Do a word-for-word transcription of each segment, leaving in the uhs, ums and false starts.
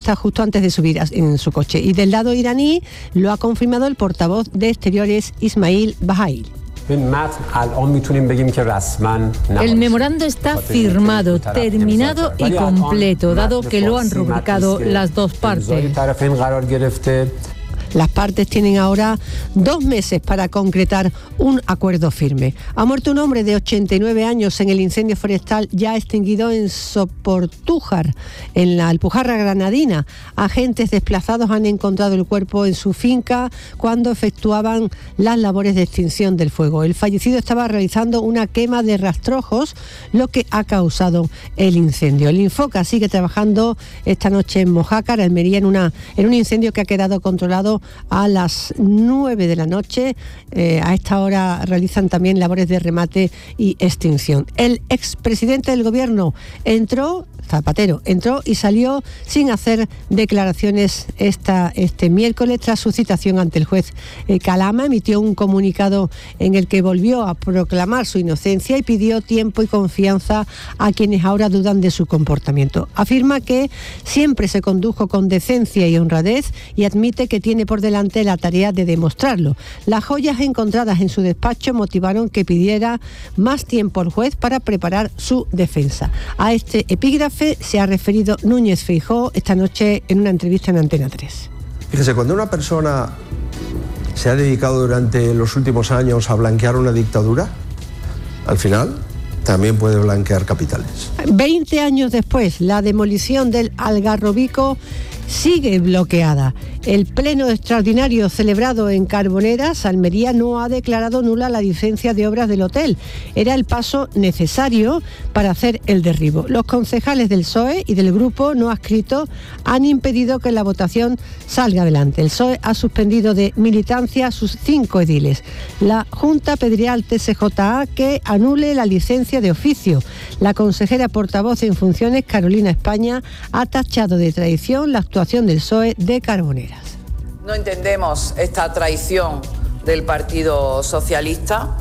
está justo antes de subir en su coche. Y del lado iraní lo ha confirmado el portavoz de Exteriores Ismail Bahail. El memorando está firmado, terminado y completo, dado que lo han rubricado las dos partes. Las partes tienen ahora dos meses para concretar un acuerdo firme. Ha muerto un hombre de ochenta y nueve años en el incendio forestal ya extinguido en Soportújar, en la Alpujarra granadina. Agentes desplazados han encontrado el cuerpo en su finca cuando efectuaban las labores de extinción del fuego. El fallecido estaba realizando una quema de rastrojos, lo que ha causado el incendio. El Infoca sigue trabajando esta noche en Mojácar, Almería, en, una, en un incendio que ha quedado controlado a las nueve de la noche. Eh, a esta hora realizan también labores de remate y extinción. El expresidente del gobierno entró, Zapatero, entró y salió sin hacer declaraciones esta, este miércoles tras su citación ante el juez eh, Calama. Emitió un comunicado en el que volvió a proclamar su inocencia y pidió tiempo y confianza a quienes ahora dudan de su comportamiento. Afirma que siempre se condujo con decencia y honradez y admite que tiene por delante la tarea de demostrarlo. Las joyas encontradas en su despacho motivaron que pidiera más tiempo al juez para preparar su defensa. A este epígrafe se ha referido Núñez Feijóo esta noche en una entrevista en Antena tres. Fíjese, cuando una persona se ha dedicado durante los últimos años a blanquear una dictadura, al final también puede blanquear capitales. Veinte años después, la demolición del Algarrobico sigue bloqueada. El pleno extraordinario celebrado en Carboneras, Almería, no ha declarado nula la licencia de obras del hotel. Era el paso necesario para hacer el derribo. Los concejales del P S O E y del grupo no adscrito han impedido que la votación salga adelante. El P S O E ha suspendido de militancia a sus cinco ediles. La Junta pediría al T S J A que anule la licencia de oficio. La consejera portavoz en funciones, Carolina España, ha tachado de traición la actuación del P S O E de Carboneras. No entendemos esta traición del Partido Socialista.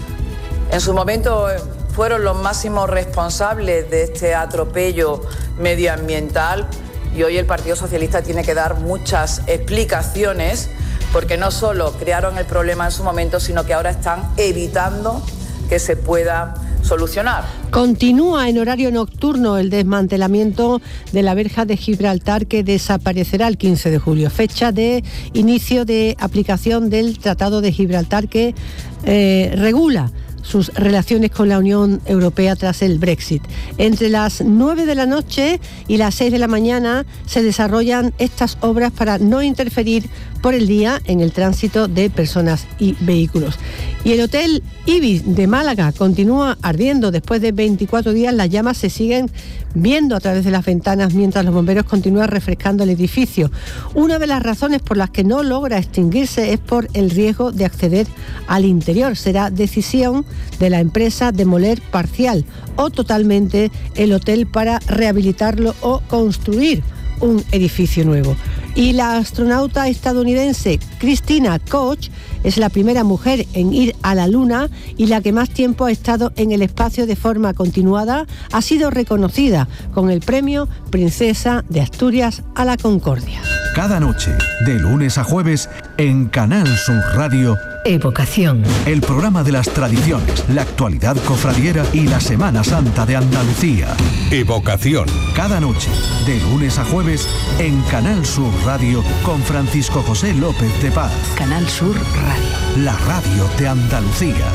En su momento fueron los máximos responsables de este atropello medioambiental y hoy el Partido Socialista tiene que dar muchas explicaciones porque no solo crearon el problema en su momento, sino que ahora están evitando que se pueda solucionar. Continúa en horario nocturno el desmantelamiento de la verja de Gibraltar, que desaparecerá el quince de julio, fecha de inicio de aplicación del Tratado de Gibraltar que eh, regula sus relaciones con la Unión Europea tras el Brexit. Entre las nueve de la noche y las seis de la mañana se desarrollan estas obras para no interferir por el día en el tránsito de personas y vehículos. Y el Hotel Ibis de Málaga continúa ardiendo. Después de veinticuatro días las llamas se siguen viendo a través de las ventanas mientras los bomberos continúan refrescando el edificio. Una de las razones por las que no logra extinguirse es por el riesgo de acceder al interior. Será decisión de la empresa demoler parcial o totalmente el hotel para rehabilitarlo o construir un edificio nuevo. Y la astronauta estadounidense Christina Koch es la primera mujer en ir a la Luna y la que más tiempo ha estado en el espacio de forma continuada. Ha sido reconocida con el premio Princesa de Asturias a la Concordia. Cada noche, de lunes a jueves, en Canal Sur Radio, Evocación. El programa de las tradiciones, la actualidad cofradiera y la Semana Santa de Andalucía. Evocación. Cada noche, de lunes a jueves, en Canal Sur Radio, con Francisco José López de Paz. Canal Sur Radio. La radio de Andalucía.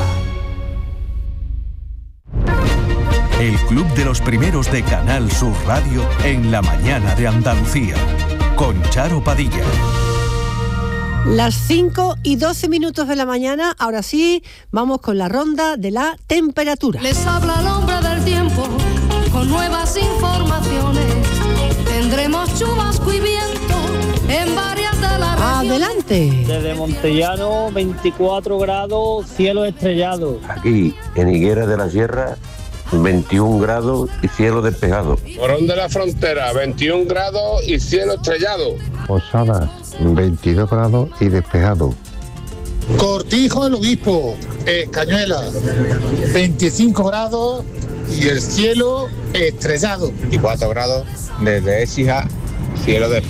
El club de los primeros de Canal Sur Radio en la mañana de Andalucía. Con Charo Padilla. Las cinco y doce minutos de la mañana, ahora sí, vamos con la ronda de la temperatura. Les habla el hombre del tiempo, con nuevas informaciones. Tendremos chubasco y viento en varias de las regiones. Adelante. Desde Montellano, veinticuatro grados, cielo estrellado. Aquí, en Higuera de la Sierra, veintiún grados y cielo despejado. Morón de la Frontera, veintiún grados y cielo estrellado. Posadas, veintidós grados y despejado. Cortijo del Obispo, eh, Cañuela, veinticinco grados y el cielo estrellado. veinticuatro grados desde Écija, cielo despejado.